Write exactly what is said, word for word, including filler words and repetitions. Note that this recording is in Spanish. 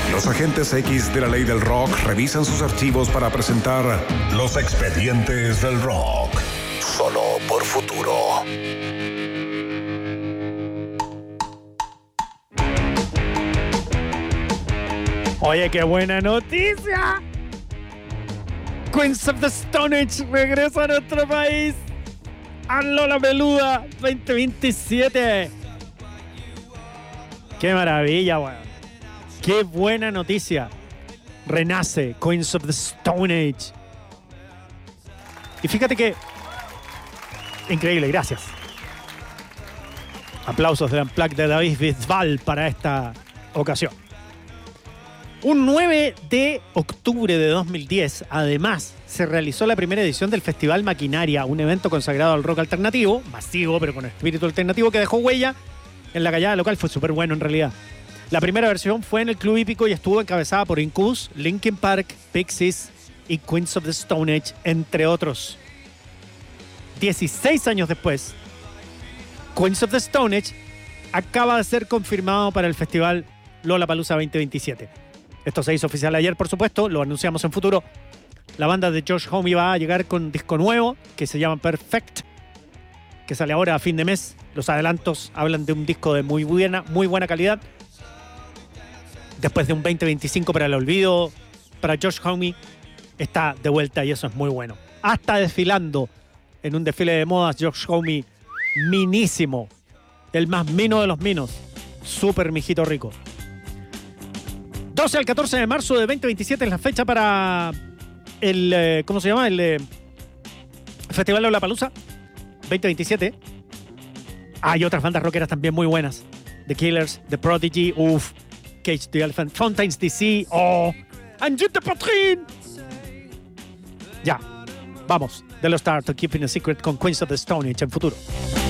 Los agentes X de la ley del rock revisan sus archivos para presentar Los Expedientes del Rock. Solo por Futuro. Oye, qué buena noticia. Queens of the Stone Age regresa a nuestro país. A Lollapalooza veinte veintisiete. Qué maravilla, weón. Qué buena noticia. Renace Queens of the Stone Age. Y fíjate que... Increíble, gracias. Aplausos del Unplugged de David Bisbal para esta ocasión. Un nueve de octubre de dos mil diez, además, se realizó la primera edición del Festival Maquinaria, un evento consagrado al rock alternativo, masivo, pero con espíritu alternativo, que dejó huella en la callada local. Fue súper bueno, en realidad. La primera versión fue en el Club Hípico y estuvo encabezada por Incubus, Linkin Park, Pixies y Queens of the Stone Age, entre otros. dieciséis años después, Queens of the Stone Age acaba de ser confirmado para el Festival Lollapalooza veinte veintisiete. Esto se hizo oficial ayer, por supuesto, lo anunciamos en futuro. La banda de Josh Homme va a llegar con un disco nuevo que se llama Perfect, que sale ahora a fin de mes. Los adelantos hablan de un disco de muy buena, muy buena calidad. Después de un veinte veinticinco para el olvido, para Josh Homme, está de vuelta y eso es muy bueno. Hasta desfilando en un desfile de modas, Josh Homme, minísimo. El más mino de los minos. Súper mijito rico. doce al catorce de marzo de veinte veintisiete es la fecha para el, eh, ¿cómo se llama? El eh, Festival Lollapalooza veinte veintisiete. Hay otras bandas rockeras también muy buenas. The Killers, The Prodigy, uff, Cage the Elephant, Fountains D C, oh, Angèle de Patrin. Ya, vamos, de los Start to Keeping a Secret con Queens of the Stone Age en futuro.